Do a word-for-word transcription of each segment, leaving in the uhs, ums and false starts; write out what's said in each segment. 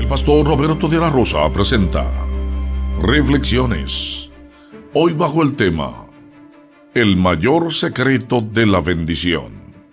El pastor Roberto de la Rosa presenta Reflexiones. Hoy bajo el tema El mayor secreto de la bendición.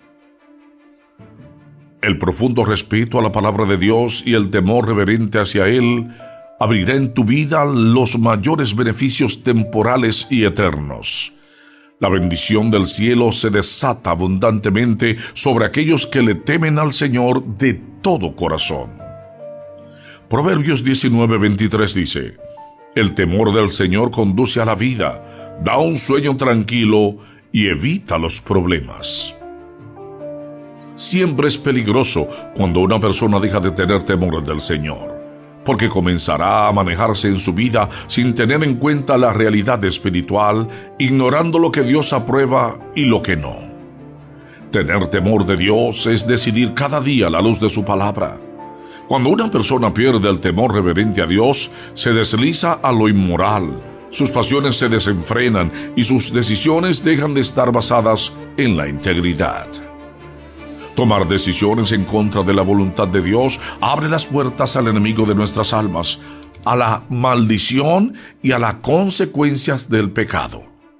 El profundo respeto a la palabra de Dios y el temor reverente hacia Él abrirá en tu vida los mayores beneficios temporales y eternos. La bendición del cielo se desata abundantemente sobre aquellos que le temen al Señor de todo corazón. Proverbios diecinueve veintitrés dice: El temor del Señor conduce a la vida, da un sueño tranquilo y evita los problemas. Siempre es peligroso cuando una persona deja de tener temor del Señor, porque comenzará a manejarse en su vida sin tener en cuenta la realidad espiritual, ignorando lo que Dios aprueba y lo que no. Tener temor de Dios es decidir cada día a la luz de su palabra. Cuando una persona pierde el temor reverente a Dios, se desliza a lo inmoral, sus pasiones se desenfrenan y sus decisiones dejan de estar basadas en la integridad. Tomar decisiones en contra de la voluntad de Dios abre las puertas al enemigo de nuestras almas, a la maldición y a las consecuencias del pecado.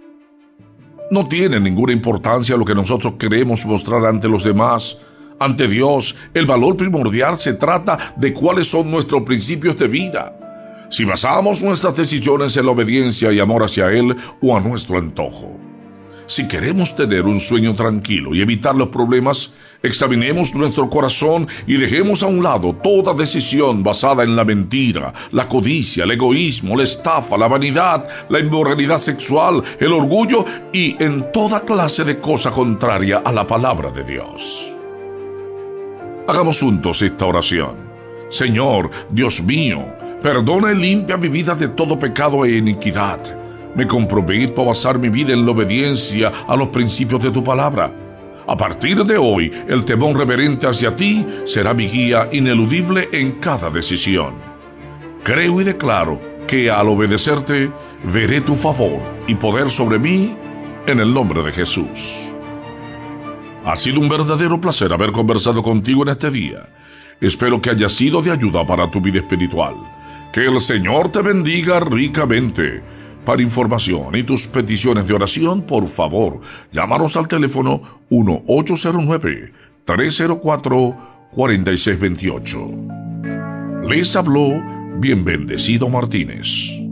No tiene ninguna importancia lo que nosotros queremos mostrar ante los demás. Ante Dios, el valor primordial se trata de cuáles son nuestros principios de vida, si basamos nuestras decisiones en la obediencia y amor hacia Él o a nuestro antojo. Si queremos tener un sueño tranquilo y evitar los problemas, examinemos nuestro corazón y dejemos a un lado toda decisión basada en la mentira, la codicia, el egoísmo, la estafa, la vanidad, la inmoralidad sexual, el orgullo y en toda clase de cosa contraria a la palabra de Dios. Hagamos juntos esta oración. Señor, Dios mío, perdona y limpia mi vida de todo pecado e iniquidad. Me comprometo a basar mi vida en la obediencia a los principios de tu palabra. A partir de hoy, el temor reverente hacia ti será mi guía ineludible en cada decisión. Creo y declaro que al obedecerte, veré tu favor y poder sobre mí en el nombre de Jesús. Ha sido un verdadero placer haber conversado contigo en este día. Espero que haya sido de ayuda para tu vida espiritual. Que el Señor te bendiga ricamente. Para información y tus peticiones de oración, por favor, llámanos al teléfono uno ocho cero nueve, tres cero cuatro, cuatro seis dos ocho. Les habló Bien Bendecido Martínez.